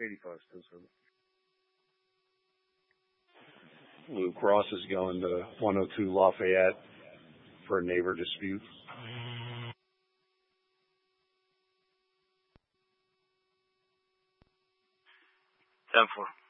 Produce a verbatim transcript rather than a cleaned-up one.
eighty-five still service. Luke Ross is going to one oh two Lafayette for a neighbor dispute. ten four.